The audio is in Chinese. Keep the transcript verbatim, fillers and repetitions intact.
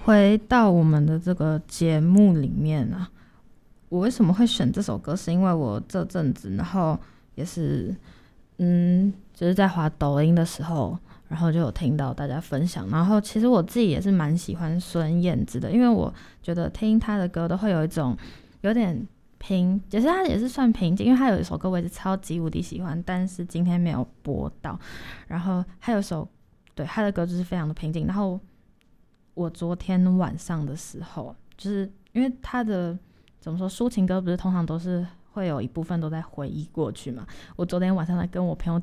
回到我们的这个节目里面啊，我为什么会选这首歌，是因为我这阵子，然后也是，嗯，就是在滑抖音的时候，然后就有听到大家分享，然后其实我自己也是蛮喜欢孙燕姿的，因为我觉得听她的歌都会有一种有点平，其实她也是算平静，因为她有一首歌我也是超级无敌喜欢，但是今天没有播到，然后还有一首，对，她的歌就是非常的平静，然后我昨天晚上的时候，就是因为她的怎么说，抒情歌不是通常都是会有一部分都在回忆过去嘛。我昨天晚上在跟我朋友